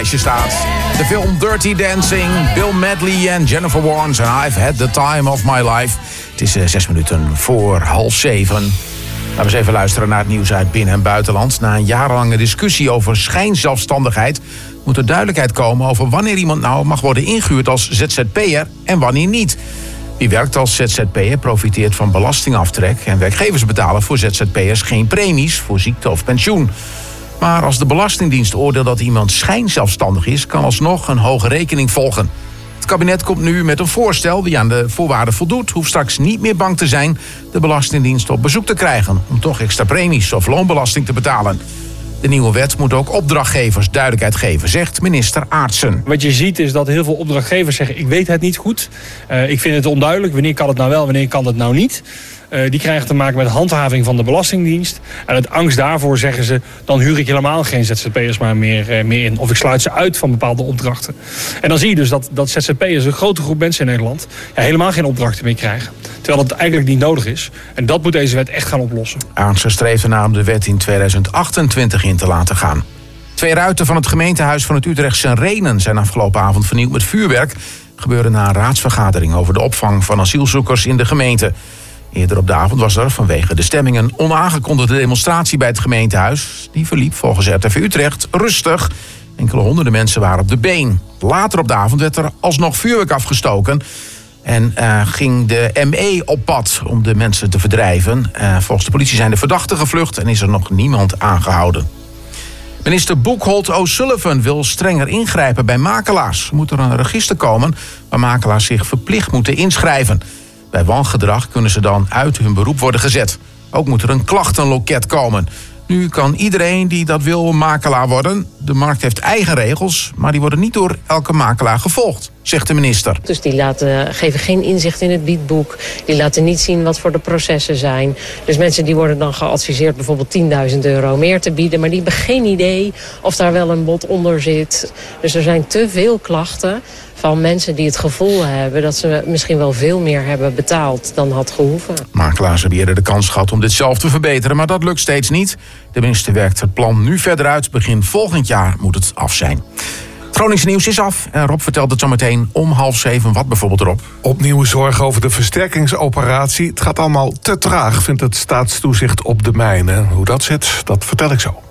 staat. De film Dirty Dancing, Bill Medley en Jennifer Warnes en I've Had the Time of My Life. Het is 6 minuten voor 6:30. Laten we eens even luisteren naar het nieuws uit binnen- en buitenland. Na een jarenlange discussie over schijnzelfstandigheid moet er duidelijkheid komen over wanneer iemand nou mag worden ingehuurd als ZZP'er en wanneer niet. Wie werkt als ZZP'er profiteert van belastingaftrek en werkgevers betalen voor ZZP'ers geen premies voor ziekte of pensioen. Maar als de Belastingdienst oordeelt dat iemand schijnzelfstandig is, kan alsnog een hoge rekening volgen. Het kabinet komt nu met een voorstel. Wie aan de voorwaarden voldoet, hoeft straks niet meer bang te zijn de Belastingdienst op bezoek te krijgen om toch extra premies of loonbelasting te betalen. De nieuwe wet moet ook opdrachtgevers duidelijkheid geven, zegt minister Aartsen. Wat je ziet is dat heel veel opdrachtgevers zeggen, ik weet het niet goed. Ik vind het onduidelijk, wanneer kan het nou wel, wanneer kan het nou niet. Die krijgen te maken met handhaving van de Belastingdienst. En uit angst daarvoor zeggen ze, dan huur ik helemaal geen ZZP'ers maar meer in. Of ik sluit ze uit van bepaalde opdrachten. En dan zie je dus dat ZZP'ers, een grote groep mensen in Nederland, helemaal geen opdrachten meer krijgen. Terwijl dat eigenlijk niet nodig is. En dat moet deze wet echt gaan oplossen. Aartsen streeft ernaar om de wet in 2028 in te laten gaan. 2 ruiten van het gemeentehuis van het Utrechtse Renen zijn afgelopen avond vernieuwd met vuurwerk. Gebeurde na een raadsvergadering over de opvang van asielzoekers in de gemeente. Eerder op de avond was er vanwege de stemming een onaangekondigde demonstratie bij het gemeentehuis. Die verliep volgens RTV Utrecht rustig. Enkele honderden mensen waren op de been. Later op de avond werd er alsnog vuurwerk afgestoken. En ging de ME op pad om de mensen te verdrijven. Volgens de politie zijn de verdachten gevlucht en is er nog niemand aangehouden. Minister Buchholz O'Sullivan wil strenger ingrijpen bij makelaars. Er moet er een register komen waar makelaars zich verplicht moeten inschrijven. Bij wangedrag kunnen ze dan uit hun beroep worden gezet. Ook moet er een klachtenloket komen. Nu kan iedereen die dat wil makelaar worden. De markt heeft eigen regels, maar die worden niet door elke makelaar gevolgd, zegt de minister. Dus die geven geen inzicht in het biedboek. Die laten niet zien wat voor de processen zijn. Dus mensen die worden dan geadviseerd bijvoorbeeld €10.000 meer te bieden. Maar die hebben geen idee of daar wel een bod onder zit. Dus er zijn te veel klachten van mensen die het gevoel hebben dat ze misschien wel veel meer hebben betaald dan had gehoeven. Makelaars hebben eerder de kans gehad om dit zelf te verbeteren, maar dat lukt steeds niet. De minister werkt het plan nu verder uit. Begin volgend jaar moet het af zijn. Het Groningse nieuws is af en Rob vertelt het zo meteen om 6:30. Wat bijvoorbeeld, Rob? Opnieuw zorgen over de versterkingsoperatie. Het gaat allemaal te traag, vindt het staatstoezicht op de mijnen. Hoe dat zit, dat vertel ik zo.